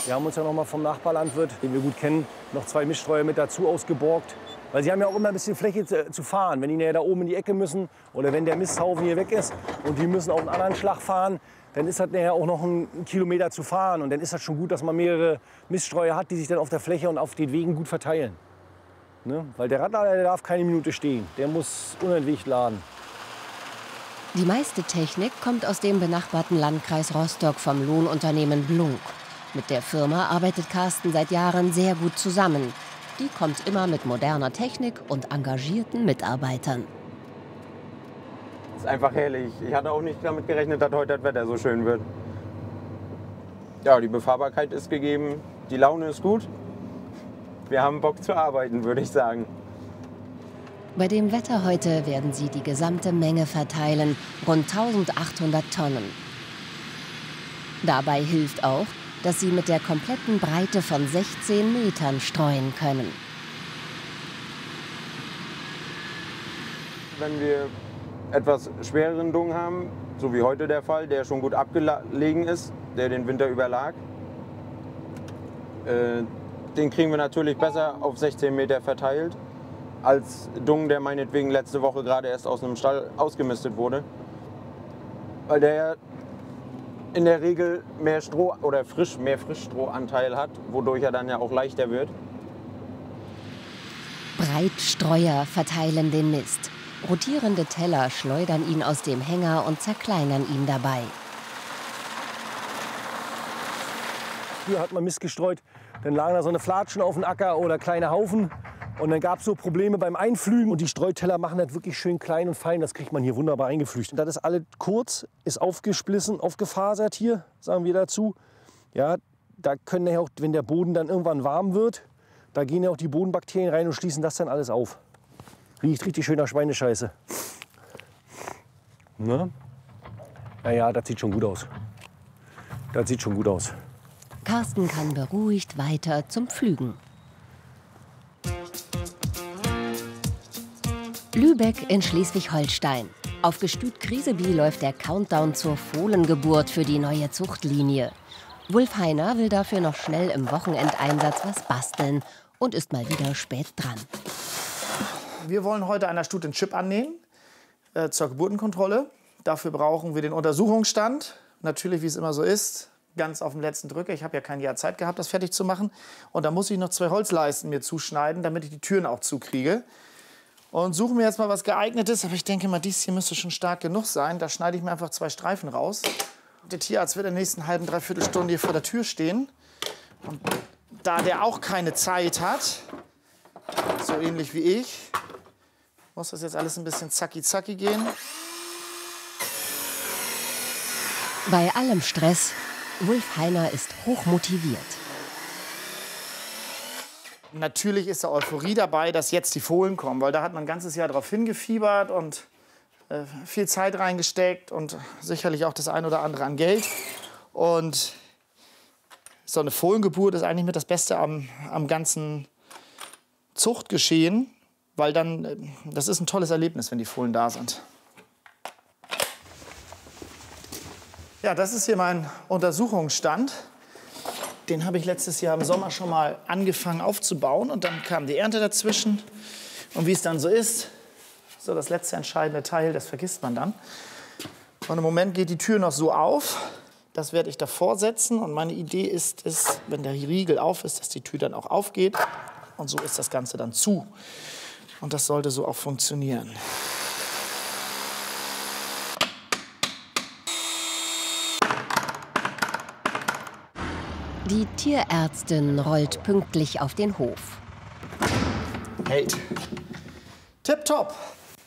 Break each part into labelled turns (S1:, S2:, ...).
S1: Wir haben uns ja noch mal vom Nachbarlandwirt, den wir gut kennen, noch 2 Miststreuer mit dazu ausgeborgt. Weil sie haben ja auch immer ein bisschen Fläche zu fahren. Wenn die näher da oben in die Ecke müssen oder wenn der Misthaufen hier weg ist und die müssen auf einen anderen Schlag fahren, dann ist das nachher auch noch ein Kilometer zu fahren. Und dann ist das schon gut, dass man mehrere Miststreuer hat, die sich dann auf der Fläche und auf den Wegen gut verteilen. Ne? Weil der Radlader, der darf keine Minute stehen. Der muss unentwegt laden.
S2: Die meiste Technik kommt aus dem benachbarten Landkreis Rostock vom Lohnunternehmen Blunk. Mit der Firma arbeitet Carsten seit Jahren sehr gut zusammen. Die kommt immer mit moderner Technik und engagierten Mitarbeitern.
S3: Das ist einfach herrlich. Ich hatte auch nicht damit gerechnet, dass heute das Wetter so schön wird. Ja, die Befahrbarkeit ist gegeben, die Laune ist gut. Wir haben Bock zu arbeiten, würde ich sagen.
S2: Bei dem Wetter heute werden sie die gesamte Menge verteilen, rund 1800 Tonnen. Dabei hilft auch, dass sie mit der kompletten Breite von 16 Metern streuen können.
S3: Wenn wir etwas schwereren Dung haben, so wie heute der Fall, der schon gut abgelegen ist, der den Winter überlag, den kriegen wir natürlich besser auf 16 Meter verteilt, als Dung, der meinetwegen letzte Woche gerade erst aus einem Stall ausgemistet wurde. Weil der in der Regel mehr Stroh oder mehr Frischstrohanteil hat, wodurch er dann ja auch leichter wird.
S2: Breitstreuer verteilen den Mist. Rotierende Teller schleudern ihn aus dem Hänger und zerkleinern ihn dabei.
S1: Früher hat man Mist gestreut, dann lagen da so eine Flatschen auf dem Acker oder kleine Haufen. Und dann gab es so Probleme beim Einpflügen. Und die Streuteller machen das wirklich schön klein und fein. Das kriegt man hier wunderbar eingepflügt. Und das ist alles kurz, ist aufgesplissen, aufgefasert hier, sagen wir dazu. Ja, da können ja auch, wenn der Boden dann irgendwann warm wird, da gehen ja auch die Bodenbakterien rein und schließen das dann alles auf. Riecht richtig schön nach Schweinescheiße. Ne? Naja, das sieht schon gut aus. Das sieht schon gut aus.
S2: Carsten kann beruhigt weiter zum Pflügen. Lübeck in Schleswig-Holstein. Auf Gestüt Kriseby läuft der Countdown zur Fohlengeburt für die neue Zuchtlinie. Wulf Heiner will dafür noch schnell im Wochenendeinsatz was basteln und ist mal wieder spät dran.
S4: Wir wollen heute einer Stute einen Chip annehmen zur Geburtenkontrolle. Dafür brauchen wir den Untersuchungsstand. Natürlich, wie es immer so ist, ganz auf dem letzten Drücker. Ich habe ja kein Jahr Zeit gehabt, das fertig zu machen. Und da muss ich noch 2 Holzleisten mir zuschneiden, damit ich die Türen auch zukriege. Und suche mir jetzt mal was Geeignetes. Aber ich denke mal, dies hier müsste schon stark genug sein. Da schneide ich mir einfach 2 Streifen raus. Der Tierarzt wird in der nächsten halben, dreiviertel Stunde hier vor der Tür stehen. Und da der auch keine Zeit hat, so ähnlich wie ich, muss das jetzt alles ein bisschen zacki-zacki gehen.
S2: Bei allem Stress, Wulf Heiner ist hochmotiviert.
S4: Natürlich ist da Euphorie dabei, dass jetzt die Fohlen kommen, weil da hat man ein ganzes Jahr drauf hingefiebert und viel Zeit reingesteckt und sicherlich auch das ein oder andere an Geld. Und so eine Fohlengeburt ist eigentlich mit das Beste am ganzen Zuchtgeschehen, weil dann, das ist ein tolles Erlebnis, wenn die Fohlen da sind. Ja, das ist hier mein Untersuchungsstand. Den habe ich letztes Jahr im Sommer schon mal angefangen aufzubauen und dann kam die Ernte dazwischen. Und wie es dann so ist, so das letzte entscheidende Teil, das vergisst man dann. Und im Moment geht die Tür noch so auf. Das werde ich davor setzen und meine Idee ist, wenn der Riegel auf ist, dass die Tür dann auch aufgeht. Und so ist das Ganze dann zu. Und das sollte so auch funktionieren.
S2: Die Tierärztin rollt pünktlich auf den Hof.
S4: Hey, tipptopp.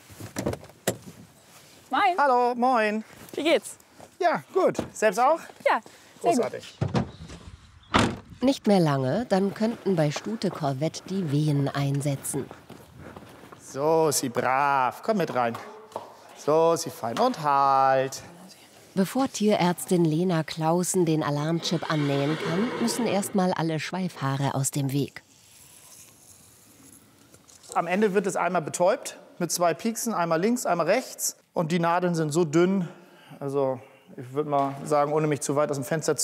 S5: Moin.
S4: Hallo, moin.
S5: Wie geht's?
S4: Ja, gut. Selbst auch?
S5: Ja, sehr gut.
S4: Großartig.
S2: Nicht mehr lange, dann könnten bei Stute Corvette die Wehen einsetzen.
S4: So, sie brav. Komm mit rein. So, sie fein. Und halt.
S2: Bevor Tierärztin Lena Clausen den Alarmchip annähen kann, müssen erst mal alle Schweifhaare aus dem Weg.
S4: Am Ende wird es einmal betäubt mit 2 Pieksen, einmal links, einmal rechts. Und die Nadeln sind so dünn, also ich würde mal sagen, ohne mich zu weit aus dem Fenster zu